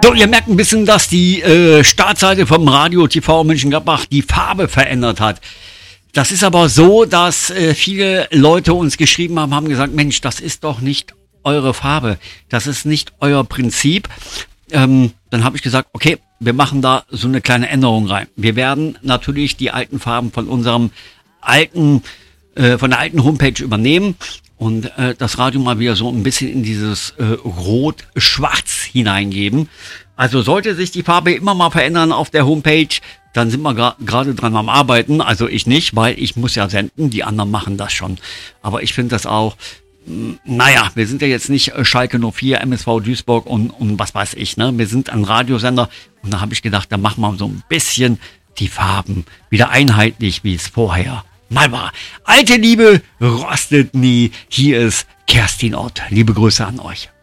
So, ihr merkt ein bisschen, dass die Startseite vom Radio TV Mönchengladbach die Farbe verändert hat. Das ist aber so, dass viele Leute uns geschrieben haben gesagt, Mensch, das ist doch nicht eure Farbe. Das ist nicht euer Prinzip. Dann habe ich gesagt, okay, wir machen da so eine kleine Änderung rein. Wir werden natürlich die alten Farben von unserem von der alten Homepage übernehmen und das Radio mal wieder so ein bisschen in dieses Rot-Schwarz hineingeben. Also sollte sich die Farbe immer mal verändern auf der Homepage, dann sind wir gerade dran am Arbeiten. Also ich nicht, weil ich muss ja senden, die anderen machen das schon. Aber ich finde das auch, naja, wir sind ja jetzt nicht Schalke 04, MSV Duisburg und was weiß ich, ne? Wir sind ein Radiosender und da habe ich gedacht, da machen wir so ein bisschen die Farben wieder einheitlich, wie es vorher mal war. Alte Liebe rostet nie. Hier ist Kerstin Ott. Liebe Grüße an euch.